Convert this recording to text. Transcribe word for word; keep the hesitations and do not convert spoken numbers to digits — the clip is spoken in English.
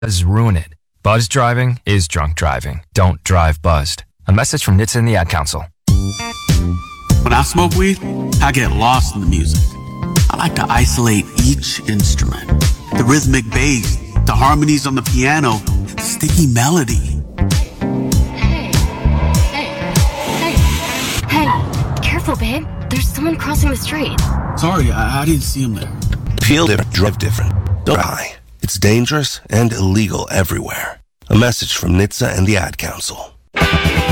does ruin it. Buzz driving is drunk driving. Don't drive buzzed. A message from N H T S A and the Ad Council. When I smoke weed, I get lost in the music. I like to isolate each instrument. The rhythmic bass, the harmonies on the piano, the sticky melody. Hey, hey, hey, hey, careful, babe. There's someone crossing the street. Sorry, I, I didn't see him there. Feel different, drive different. Don't die. It's dangerous and illegal everywhere. A message from N H T S A and the Ad Council.